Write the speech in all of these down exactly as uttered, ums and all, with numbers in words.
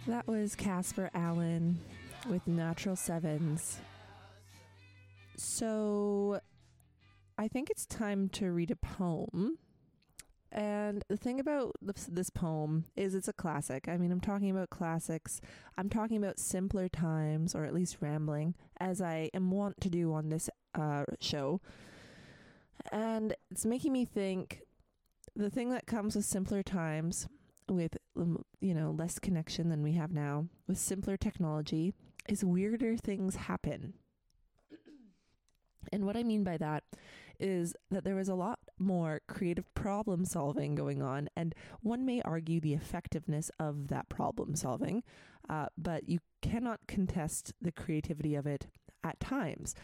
That was Casper Allen with Natural Sevens. So I think it's time to read a poem. And the thing about this, this poem is it's a classic. I mean, I'm talking about classics. I'm talking about simpler times, or at least rambling, as I am wont to do on this uh, show. And it's making me think the thing that comes with simpler times, with, you know, less connection than we have now, with simpler technology, is weirder things happen. And what I mean by that is that there was a lot more creative problem solving going on, and one may argue the effectiveness of that problem solving, uh, but you cannot contest the creativity of it at times.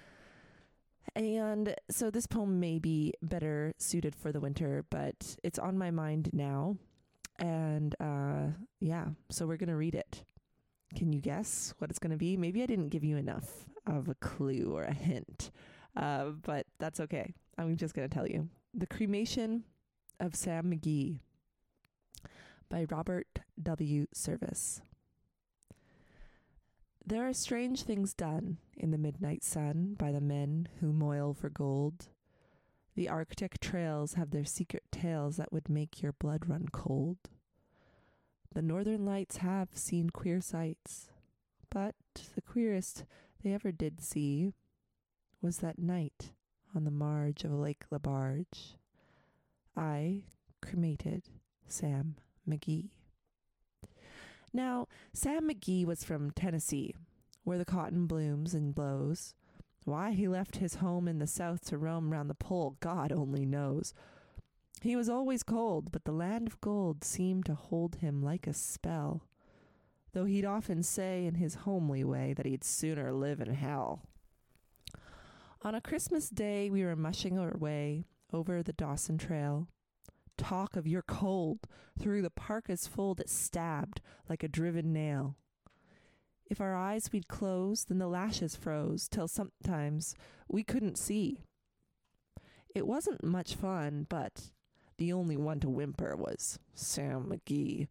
And so this poem may be better suited for the winter, but it's on my mind now. And uh, yeah, so we're going to read it. Can you guess what it's going to be? Maybe I didn't give you enough of a clue or a hint, uh, but that's okay. I'm just going to tell you. The Cremation of Sam McGee by Robert W. Service. There are strange things done in the midnight sun by the men who moil for gold. The Arctic trails have their secret tales that would make your blood run cold. The Northern Lights have seen queer sights, but the queerest they ever did see was that night on the marge of Lake LaBarge. I cremated Sam McGee. Now, Sam McGee was from Tennessee, where the cotton blooms and blows. Why he left his home in the South to roam round the pole, God only knows. He was always cold, but the land of gold seemed to hold him like a spell, though he'd often say in his homely way that he'd sooner live in hell. On a Christmas day, we were mushing our way over the Dawson Trail. Talk of your cold through the parka's fold it stabbed like a driven nail. If our eyes we'd close, then the lashes froze till sometimes we couldn't see. It wasn't much fun, but the only one to whimper was Sam McGee.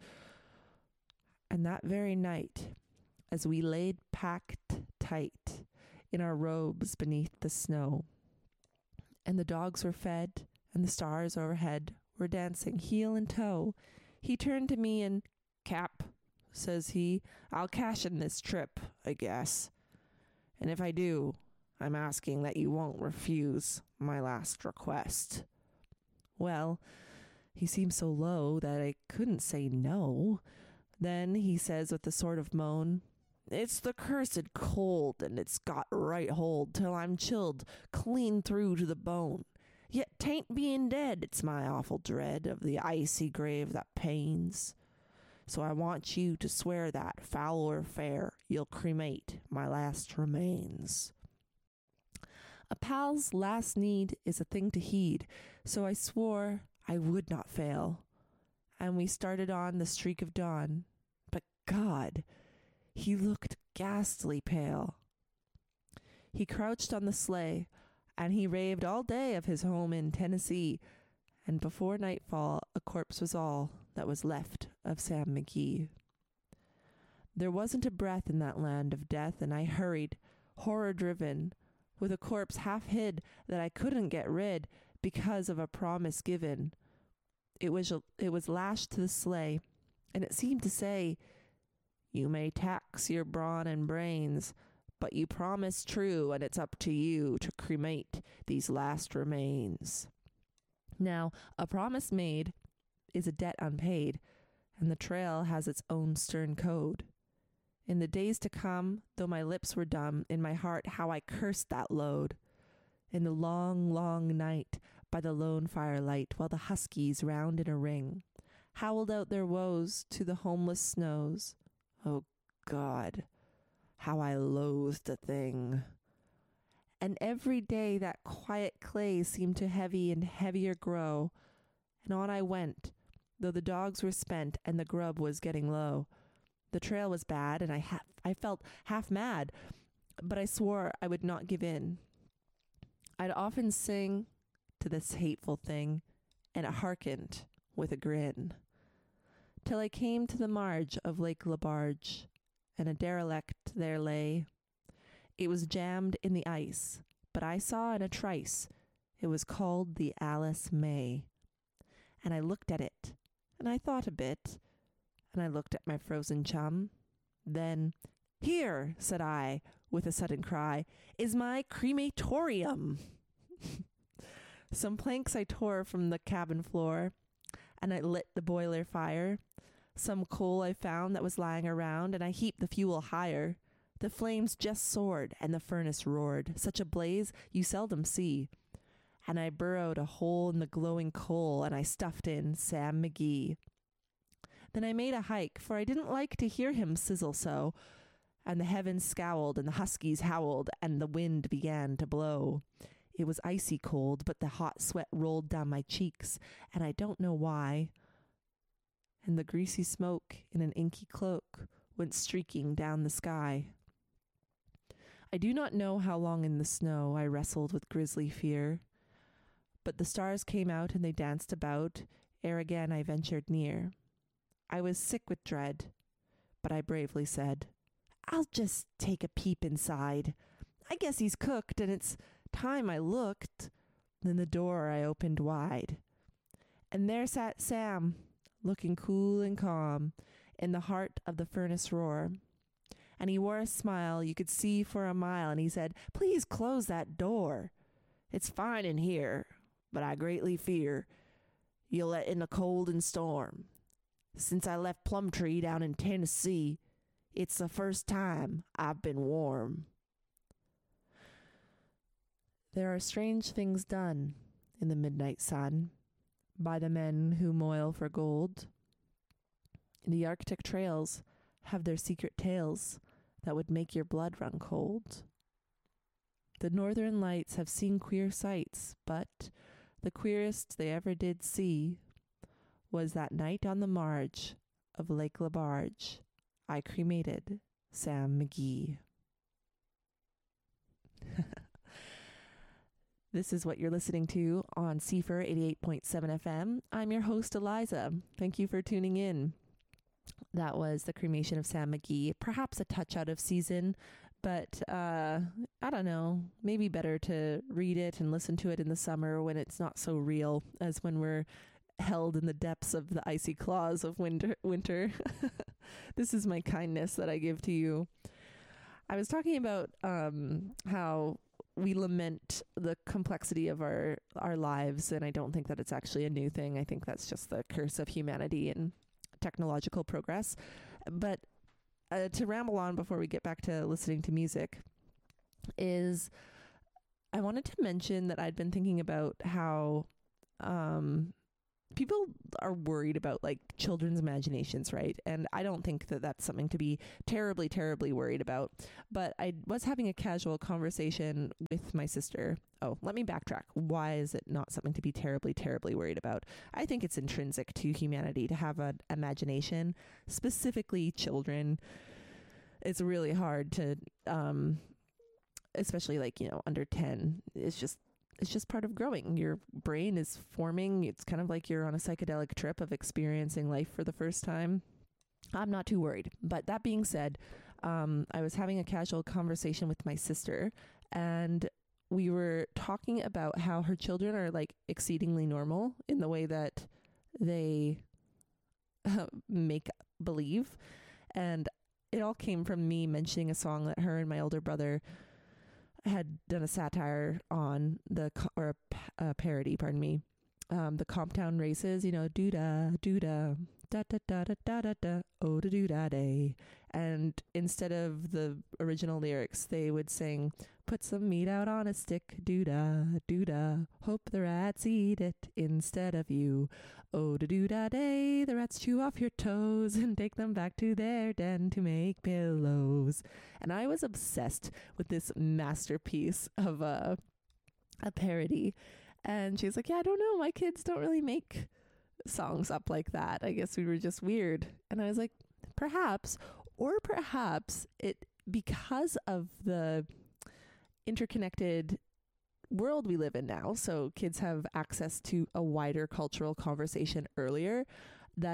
And that very night, as we laid packed tight in our robes beneath the snow, and the dogs were fed, and the stars overhead were dancing heel and toe, he turned to me and, "Cap," says he, "I'll cash in this trip, I guess. And if I do, I'm asking that you won't refuse my last request." Well, he seemed so low that I couldn't say no. Then he says with a sort of moan, "It's the cursed cold, and it's got right hold till I'm chilled clean through to the bone. Yet 'tain't being dead, it's my awful dread of the icy grave that pains. So I want you to swear that, foul or fair, you'll cremate my last remains." A pal's last need is a thing to heed, so I swore I would not fail. And we started on the streak of dawn, but God, he looked ghastly pale. He crouched on the sleigh, and he raved all day of his home in Tennessee, and before nightfall a corpse was all that was left of Sam McGee. There wasn't a breath in that land of death, and I hurried, horror-driven, with a corpse half hid that I couldn't get rid because of a promise given. It was, it was lashed to the sleigh, and it seemed to say, "You may tax your brawn and brains, but you promised true, and it's up to you to cremate these last remains." Now, a promise made is a debt unpaid, and the trail has its own stern code. In the days to come, though my lips were dumb, in my heart how I cursed that load. In the long, long night, by the lone firelight, while the huskies round in a ring howled out their woes to the homeless snows. Oh God, how I loathed the thing. And every day that quiet clay seemed to heavy and heavier grow, and on I went, though the dogs were spent and the grub was getting low. The trail was bad, and I ha- I felt half mad, but I swore I would not give in. I'd often sing to this hateful thing, and it hearkened with a grin. till I came to the marge of Lake Labarge, and a derelict there lay. It was jammed in the ice, but I saw in a trice it was called the Alice May. And I looked at it, and I thought a bit, and I looked at my frozen chum. Then, "Here," said I, with a sudden cry, "is my crematorium." Some planks I tore from the cabin floor, and I lit the boiler fire. Some coal I found that was lying around, and I heaped the fuel higher. The flames just soared, and the furnace roared, such a blaze you seldom see. And I burrowed a hole in the glowing coal, and I stuffed in Sam McGee. Then I made a hike, for I didn't like to hear him sizzle so, and the heavens scowled, and the huskies howled, and the wind began to blow. It was icy cold, but the hot sweat rolled down my cheeks, and I don't know why. And the greasy smoke in an inky cloak went streaking down the sky. I do not know how long in the snow I wrestled with grisly fear, but the stars came out and they danced about, ere again I ventured near. I was sick with dread, but I bravely said, "I'll just take a peep inside. I guess he's cooked, and it's time I looked." Then the door I opened wide, and there sat Sam, looking cool and calm, in the heart of the furnace roar. And he wore a smile you could see for a mile, and he said, "Please close that door. It's fine in here, but I greatly fear you'll let in the cold and storm. Since I left Plumtree down in Tennessee, it's the first time I've been warm." There are strange things done in the midnight sun by the men who moil for gold. The Arctic trails have their secret tales that would make your blood run cold. The northern lights have seen queer sights, but the queerest they ever did see was that night on the marge of Lake Labarge. I cremated Sam McGee. This is what you're listening to on C F R eighty-eight point seven F M. I'm your host, Eliza. Thank you for tuning in. That was the cremation of Sam McGee. Perhaps a touch out of season, but uh, I don't know. Maybe better to read it and listen to it in the summer when it's not so real as when we're held in the depths of the icy claws of winter. winter. This is my kindness that I give to you. I was talking about um, how we lament the complexity of our, our lives, and I don't think that it's actually a new thing. I think that's just the curse of humanity and technological progress. But uh, to ramble on before we get back to listening to music is I wanted to mention that I'd been thinking about how um, people are worried about like children's imaginations, right? And I don't think that that's something to be terribly, terribly worried about. But I was having a casual conversation with my sister. Oh, let me backtrack. Why is it not something to be terribly, terribly worried about? I think it's intrinsic to humanity to have an imagination, specifically children. It's really hard to, um, especially like, you know, under ten. It's just It's just part of growing. Your brain is forming. It's kind of like you're on a psychedelic trip of experiencing life for the first time. I'm not too worried. But that being said, um, I was having a casual conversation with my sister, and we were talking about how her children are like exceedingly normal in the way that they uh, make believe. And it all came from me mentioning a song that her and my older brother had done a satire on, the or a, a parody, pardon me, um, the Comptown races, you know, doo-da, doo-da, da-da-da-da-da-da, oh, da-doo-da day. And instead of the original lyrics, they would sing, "Put some meat out on a stick, doo-da, doo-da, hope the rats eat it instead of you. Oh, da-doo-da day, the rats chew off your toes and take them back to their den to make pillows." And I was obsessed with this masterpiece of a, a parody. And she's like, "Yeah, I don't know. My kids don't really make songs up like that. I guess we were just weird." And I was like, perhaps, or perhaps it, because of the interconnected world we live in now, so kids have access to a wider cultural conversation earlier, that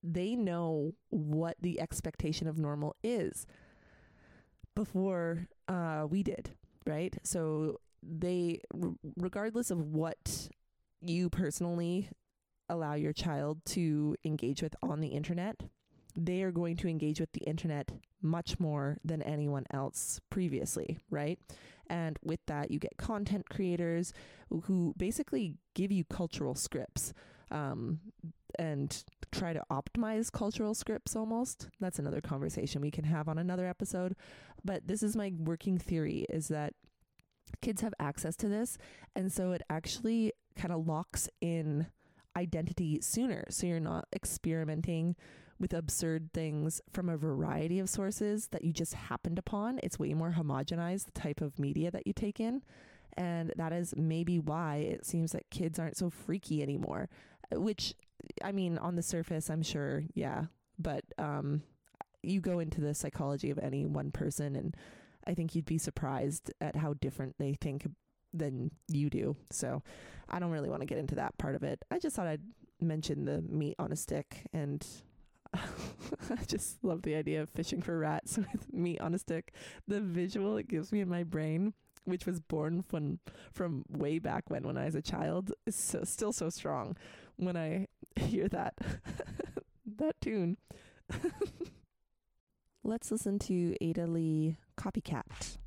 they know what the expectation of normal is before uh, we did, right? So they, r- regardless of what you personally allow your child to engage with on the internet, they are going to engage with the internet much more than anyone else previously, right? And with that, you get content creators who basically give you cultural scripts um, and try to optimize cultural scripts almost. That's another conversation we can have on another episode. But this is my working theory, is that kids have access to this. And so it actually kind of locks in identity sooner. So you're not experimenting with absurd things from a variety of sources that you just happened upon. It's way more homogenized, the type of media that you take in. And that is maybe why it seems that kids aren't so freaky anymore, which, I mean, on the surface, I'm sure, yeah. But um, you go into the psychology of any one person, and I think you'd be surprised at how different they think than you do. So I don't really want to get into that part of it. I just thought I'd mention the meat on a stick, and I just love the idea of fishing for rats with meat on a stick. The visual it gives me in my brain, which was born from from way back when, when I was a child, is so, still so strong when I hear that that tune. Let's listen to Ada Lee, Copycat.